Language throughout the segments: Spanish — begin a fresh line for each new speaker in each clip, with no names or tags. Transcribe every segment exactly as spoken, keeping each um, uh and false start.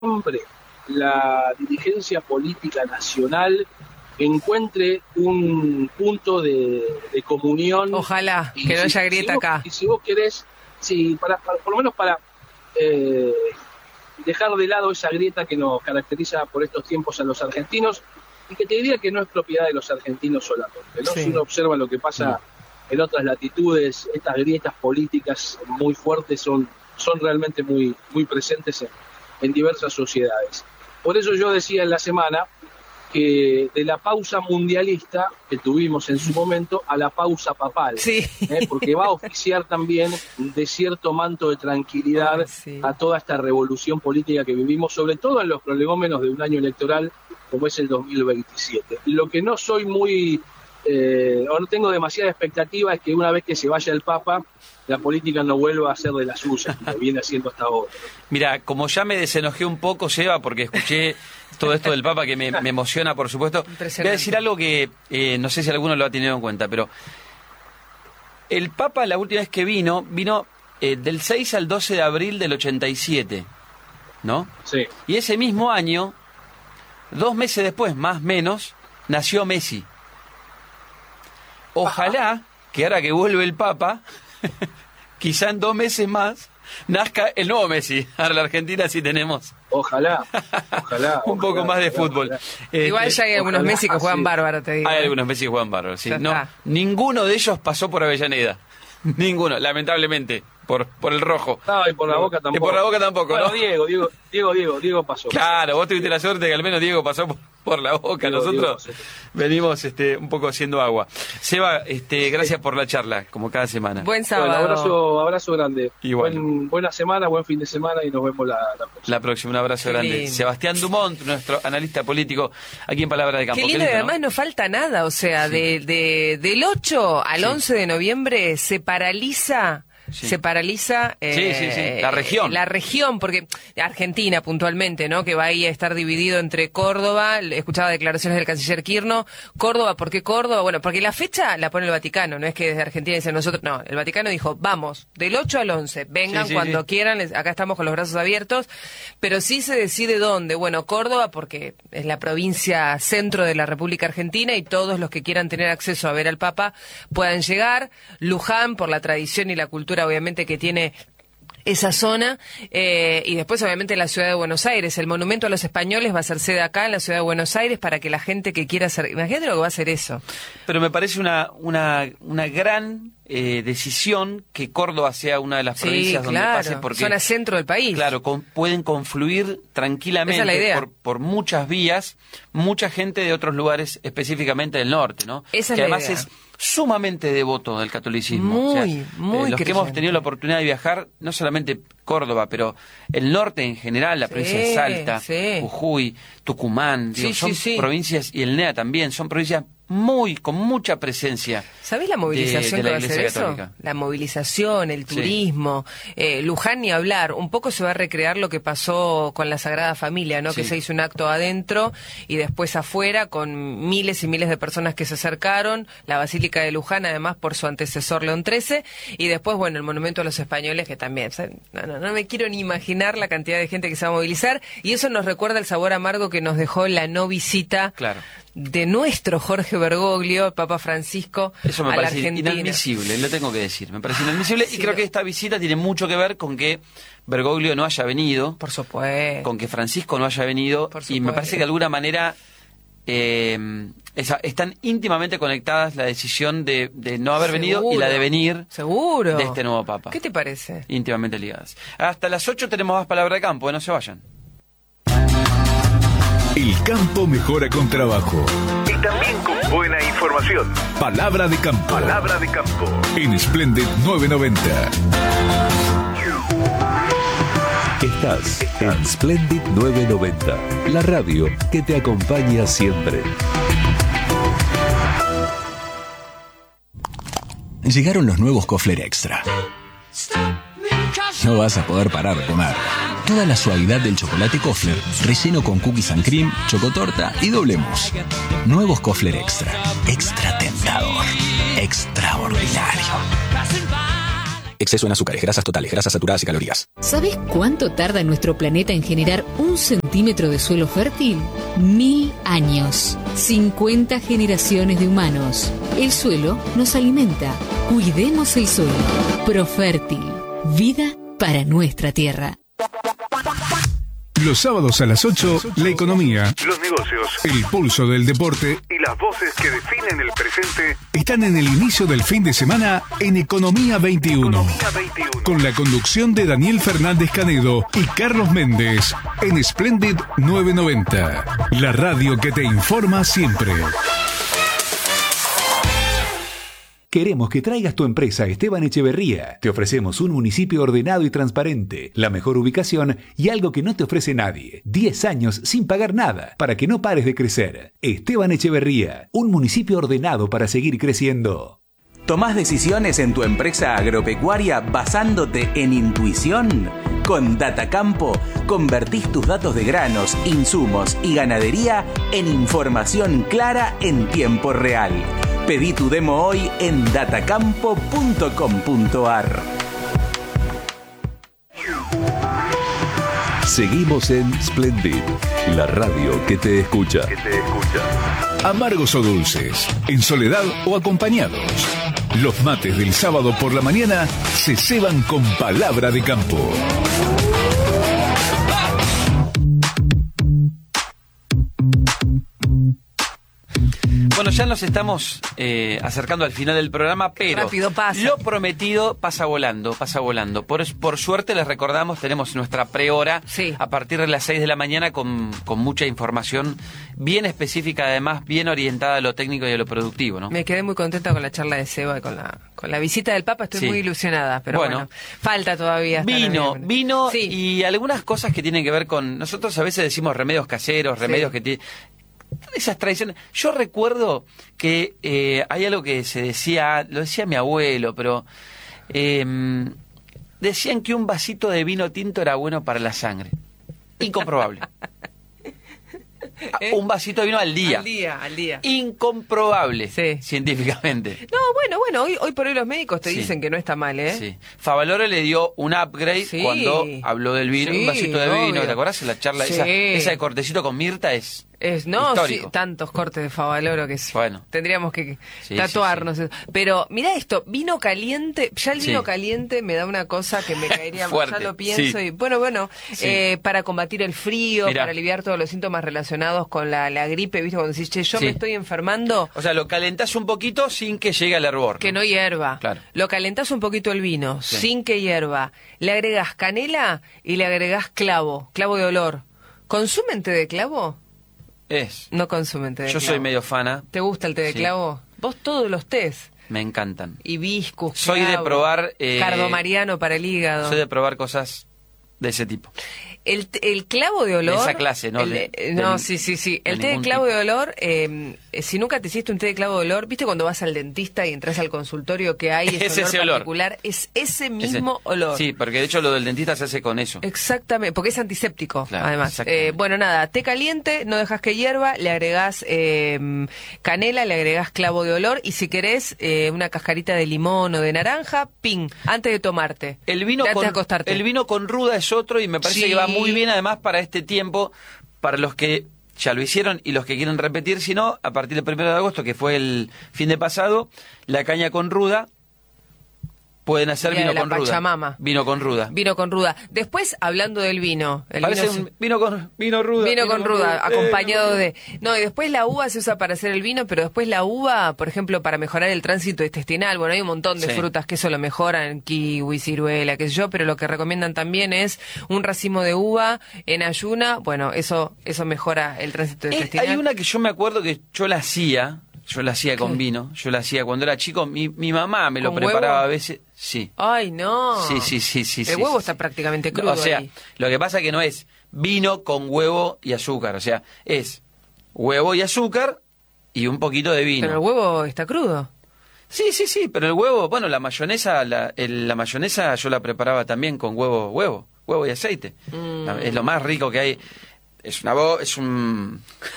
siempre la dirigencia política nacional encuentre un punto de, de comunión.
Ojalá,
y
que no
si,
haya grieta
si vos,
acá.
Y si vos querés, sí, para, para, por lo menos para eh, dejar de lado esa grieta que nos caracteriza por estos tiempos a los argentinos, y que te diría que no es propiedad de los argentinos solamente, ¿no?
Sí.
Si uno observa lo que pasa en otras latitudes, estas grietas políticas muy fuertes son, son realmente muy, muy presentes en, en diversas sociedades. Por eso yo decía en la semana que de la pausa mundialista que tuvimos en su momento a la pausa papal,
sí.
¿eh? Porque va a oficiar también de cierto manto de tranquilidad
Ay, sí.
a toda esta revolución política que vivimos, sobre todo en los prolegómenos de un año electoral como es el dos mil veintisiete. Lo que no soy muy, eh, o no tengo demasiada expectativa es que una vez que se vaya el Papa, la política no vuelva a ser de las suyas, como viene haciendo hasta ahora.
Mira, como ya me desenojé un poco, Seba, porque escuché todo esto del Papa que me, me emociona, por supuesto. Voy a decir algo que eh, no sé si alguno lo ha tenido en cuenta, pero el Papa la última vez que vino, vino eh, del seis al doce de abril del ochenta y siete, ¿no?
Sí.
Y ese mismo año, dos meses después, más o menos, nació Messi. Ojalá que ahora que vuelve el Papa, quizá en dos meses más, nazca el nuevo Messi. Ahora la Argentina sí tenemos.
Ojalá, ojalá.
un poco
ojalá,
más de
ojalá,
fútbol.
ojalá.
Este,
Igual ya hay algunos
ojalá,
Messi que juegan
sí.
bárbaro, te digo.
Hay
¿eh?
algunos Messi que juegan bárbaro, sí.
Ya
No,
está.
ninguno de ellos pasó por Avellaneda. Ninguno, lamentablemente, por, por el rojo.
No, y por la Boca tampoco.
Y por la Boca tampoco,
bueno,
¿no?
Diego, Diego, Diego, Diego, Diego pasó.
Claro, vos tuviste la suerte que al menos Diego pasó por, por la Boca.
Diego,
Nosotros
Diego pasó.
venimos este, un poco haciendo agua. Seba, este, gracias por la charla, como cada semana.
Buen sábado.
Bueno, abrazo, abrazo grande.
Igual.
Buen, buena semana, buen fin de semana y nos vemos la, la próxima.
La próxima, un abrazo
Qué
grande.
lindo.
Sebastián Dumont, nuestro analista político, aquí en Palabra de Campo.
Qué lindo, y
¿no?
además no falta nada, o sea,
Sí.
de, de del ocho al
Sí.
once de noviembre se paraliza...
Sí.
Se paraliza eh,
Sí, sí, sí, la región.
La región, porque Argentina puntualmente, ¿no? Que va ahí a estar dividido entre Córdoba, escuchaba declaraciones del canciller Kirchner, Córdoba, ¿por qué Córdoba? Bueno, porque la fecha la pone el Vaticano, no es que desde Argentina dicen nosotros, no, el Vaticano dijo, vamos, del ocho al once, vengan
Sí, sí,
cuando
sí.
quieran, les- acá estamos con los brazos abiertos, pero sí se decide dónde. Bueno, Córdoba, porque es la provincia centro de la República Argentina y todos los que quieran tener acceso a ver al Papa puedan llegar. Luján, por la tradición y la cultura obviamente que tiene esa zona, eh, y después obviamente la ciudad de Buenos Aires. El monumento a los españoles va a ser sede acá en la ciudad de Buenos Aires para que la gente que quiera hacer, imagínate lo que va a ser eso.
Pero me parece una, una, una gran eh, decisión que Córdoba sea una de las
Sí,
provincias donde
claro,
pase, porque
zona centro del país.
claro, con- pueden confluir tranquilamente
Esa es la idea.
Por, por muchas vías, mucha gente de otros lugares, específicamente del norte, ¿no?
Esa es
que
la
además
idea.
es sumamente devoto del catolicismo.
Muy, muy
los que
creyente.
hemos tenido la oportunidad de viajar, no solamente Córdoba, pero el norte en general, la
Sí,
provincia de Salta,
sí.
Jujuy, Tucumán, digo,
Sí,
son
sí, sí.
provincias, y el N E A también, son provincias muy, con mucha presencia.
¿Sabés la movilización
de- de la
que va a hacer
Iglesia
eso?
Católica.
La movilización, el
Sí.
turismo, eh, Luján ni hablar. Un poco se va a recrear lo que pasó con la Sagrada Familia, ¿no?
Sí.
Que se hizo un acto adentro y después afuera con miles y miles de personas que se acercaron. La Basílica de Luján, además, por su antecesor León trece. Y después, bueno, el Monumento a los Españoles, que también... ¿sabes? No, no, no me quiero ni imaginar la cantidad de gente que se va a movilizar. Y eso nos recuerda el sabor amargo que nos dejó la no visita...
Claro.
de nuestro Jorge Bergoglio, el Papa Francisco,
Eso me
a la
parece
Argentina.
inadmisible, lo tengo que decir. Me parece inadmisible
Sí,
y creo
lo-
que esta visita tiene mucho que ver con que Bergoglio no haya venido,
Por supuesto.
con que Francisco no haya venido,
Por
y me
supuesto.
parece que de alguna manera eh, esa- están íntimamente conectadas la decisión de, de no haber venido y la de venir
Seguro.
de este nuevo Papa.
¿Qué te parece?
Íntimamente ligadas. Hasta las ocho tenemos más Palabra de Campo, eh, no se vayan.
El campo mejora con trabajo.
Y también con buena información.
Palabra de campo.
Palabra de campo.
En Splendid novecientos noventa.
Estás en Splendid novecientos noventa, la radio que te acompaña siempre.
Llegaron los nuevos Kofler Extra. No vas a poder parar de comer. Toda la suavidad del chocolate Kofler, relleno con cookies and cream, chocotorta y doble mousse. Nuevos Kofler Extra. Extra tentador. Extraordinario. Exceso en azúcares, grasas totales, grasas saturadas y calorías.
¿Sabes cuánto tarda nuestro planeta en generar un centímetro de suelo fértil? Mil años. cincuenta generaciones de humanos. El suelo nos alimenta. Cuidemos el suelo. Profértil. Vida para nuestra tierra.
Los sábados a las ocho, la economía,
los negocios,
el pulso del deporte
y las voces que definen el presente
están en el inicio del fin de semana en Economía veintiuno.
Economía veintiuno.
Con la conducción de Daniel Fernández Canedo y Carlos Méndez en Splendid novecientos noventa. La radio que te informa siempre.
Queremos que traigas tu empresa a Esteban Echeverría. Te ofrecemos un municipio ordenado y transparente, la mejor ubicación y algo que no te ofrece nadie. diez años sin pagar nada, para que no pares de crecer. Esteban Echeverría, un municipio ordenado para seguir creciendo.
¿Tomás decisiones en tu empresa agropecuaria basándote en intuición? Con Datacampo, convertís tus datos de granos, insumos y ganadería en información clara en tiempo real. Pedí tu demo hoy en datacampo punto com punto ar.
Seguimos en Splendid, la radio que te escucha.
Que te escucha.
Amargos o dulces, en soledad o acompañados. Los mates del sábado por la mañana se ceban con palabra de campo.
Bueno, ya nos estamos eh, acercando al final del programa, pero
Rápido pasa.
lo prometido pasa volando, pasa volando. Por, por suerte les recordamos, tenemos nuestra prehora
Sí.
a partir de las seis de la mañana con, con mucha información bien específica, además bien orientada a lo técnico y a lo productivo, ¿no?
Me quedé muy contenta con la charla de Seba y con la, con la visita del Papa. Estoy
Sí.
muy ilusionada, pero bueno,
Bueno,
falta todavía. hasta
Vino,
noviembre.
vino
Sí.
y algunas cosas que tienen que ver con... Nosotros a veces decimos remedios caseros, remedios
Sí.
que tienen... Esas tradiciones. Yo recuerdo que eh, hay algo que se decía, lo decía mi abuelo, pero eh, decían que un vasito de vino tinto era bueno para la sangre. Incomprobable.
¿Eh?
Un vasito de vino al día.
Al día, al día.
Incomprobable,
Sí.
científicamente.
No, bueno, bueno, hoy, hoy por hoy los médicos te
Sí.
dicen que no está mal, ¿eh?
Sí. Favaloro le dio un upgrade
Sí.
cuando habló del vino,
Sí,
un vasito de vino,
obvio.
¿te acordás? La charla,
Sí.
esa, esa de cortecito con Mirta es
Es, no,
histórico.
sí, tantos cortes de Favaloro que sí.
Bueno.
Tendríamos que
Sí,
tatuarnos.
sí,
Pero mira esto, vino caliente, ya el vino
Sí.
caliente me da una cosa que me caería,
Fuerte,
ya lo pienso.
sí.
Y bueno, bueno,
Sí.
eh, para combatir el frío,
Mirá.
para aliviar todos los síntomas relacionados con la, la gripe, ¿viste? Cuando decís, che, yo
Sí.
me estoy enfermando,
O sea, lo calentás un poquito sin que llegue al hervor.
que no hierva.
Claro.
Lo calentás un poquito el vino,
Sí.
sin que hierva. Le agregás canela y le agregás clavo, clavo de olor. ¿Consumen té de clavo?
Es.
No consumen té de
Yo
clavo.
soy medio fana,
¿Te gusta el té de
Sí.
clavo? Vos todos los tés.
me encantan.
Hibiscus,
Soy de
clavo,
probar, eh,
cardomariano para el hígado.
Soy de probar cosas de ese tipo.
El, t- el clavo de olor...
De esa clase, ¿no?
el de-
De-
no,
de-
sí, sí, sí.
de
El té de
ningún
clavo
tipo.
de olor, eh, eh, si nunca te hiciste un té de clavo de olor, ¿viste cuando vas al dentista y entras al consultorio que hay ese
Es
olor
ese olor.
particular? Es ese
Ese-
mismo olor.
Sí, porque de hecho lo del dentista se hace con eso.
Exactamente, porque es antiséptico,
Claro,
además.
exactamente.
Eh, bueno, nada, té caliente, no dejas que hierva, le agregás eh, canela, le agregás clavo de olor y si querés eh, una cascarita de limón o de naranja, ping, antes de tomarte.
El vino,
de antes
con,
de acostarte.
el vino con ruda es otro y me parece
Sí.
que va muy bien además para este tiempo, para los que ya lo hicieron y los que quieren repetir, si no, a partir del primero de agosto, que fue el fin de pasado, la caña con ruda, pueden hacer
Día
vino
de la
con ruda.
Pachamama.
Vino con ruda.
Vino con ruda. Después, hablando del vino. El
Parece
vino,
un vino con vino ruda.
vino con ruda,
Eh,
acompañado
vino
de... No, y después la uva se usa para hacer el vino, pero después la uva, por ejemplo, para mejorar el tránsito intestinal. Bueno, hay un montón de
Sí.
frutas que eso lo mejoran, kiwi, ciruela, qué sé yo, pero lo que recomiendan también es un racimo de uva en ayuna. Bueno, eso eso mejora el tránsito
Eh,
intestinal.
hay una que yo me acuerdo que yo la hacía, yo la hacía con
¿Qué?
vino, yo la hacía cuando era chico, mi, mi mamá me lo
¿Con
preparaba
huevo?
a veces, sí.
Ay, no.
Sí, sí, sí, sí.
El
sí,
huevo
sí,
está
sí.
prácticamente crudo
O sea,
ahí.
lo que pasa es que no es vino con huevo y azúcar, o sea, es huevo y azúcar y un poquito de vino.
Pero el huevo está crudo.
Sí, sí, sí, pero el huevo, bueno, la mayonesa, la, el- la mayonesa yo la preparaba también con huevo, huevo, huevo y aceite.
Mm.
Es lo más rico que hay. Es una bo- es un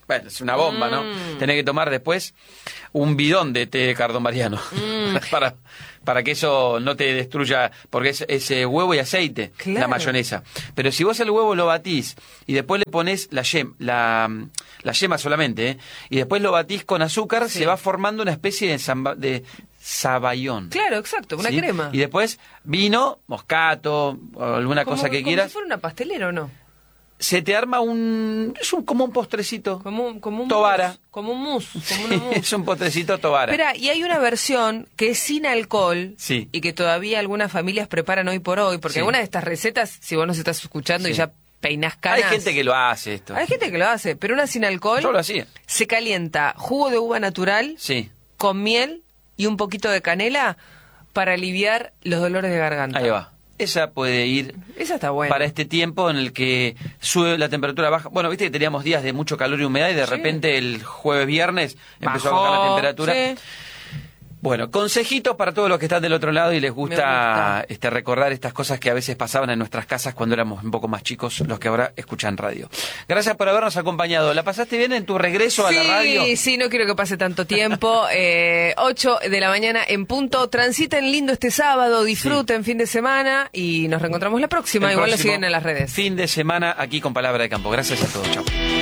Bueno, es una bomba,
mm.
¿no? Tenés que tomar después un bidón de té de cardomariano
Mm.
para, para que eso no te destruya, porque es, es eh, huevo y aceite,
Claro.
la mayonesa. Pero si vos el huevo lo batís y después le pones la, yem, la, la yema solamente, ¿eh? Y después lo batís con azúcar,
Sí.
se va formando una especie de, zamba, de zabaión.
Claro, exacto, una
¿sí?
crema.
Y después vino, moscato, o alguna
Como-
cosa que
como
quieras.
si fuera una pastelera, ¿o no?
Se te arma un... es un, como un postrecito.
Como un, como un
Tobara.
mousse, como un mousse, como una mousse.
Es un postrecito tobara.
Espera, y hay una versión que es sin alcohol
Sí.
y que todavía algunas familias preparan hoy por hoy, porque
Sí.
algunas de estas recetas, si vos nos estás escuchando y
Sí.
ya peinás canas...
Hay gente que lo hace esto.
Hay gente que lo hace, pero una sin alcohol
Yo lo hacía.
se calienta jugo de uva natural
Sí.
con miel y un poquito de canela para aliviar los dolores de garganta.
Ahí va. Esa puede ir
Esa está buena.
para este tiempo en el que sube la temperatura baja. Bueno, viste que teníamos días de mucho calor y humedad y de
Sí.
repente el jueves, viernes empezó
Bajó,
a bajar la temperatura.
sí.
Bueno, consejitos para todos los que están del otro lado y les gusta,
gusta.
este recordar estas cosas que a veces pasaban en nuestras casas cuando éramos un poco más chicos, los que ahora escuchan radio. Gracias por habernos acompañado. ¿La pasaste bien en tu regreso
Sí,
a la radio?
sí, no quiero que pase tanto tiempo. Eh, ocho de la mañana en punto. Transiten lindo este sábado, disfruten fin de semana y nos reencontramos la próxima.
El
Igual lo
próximo
siguen en las redes.
Fin de semana aquí con Palabra de Campo. Gracias a todos. Chao.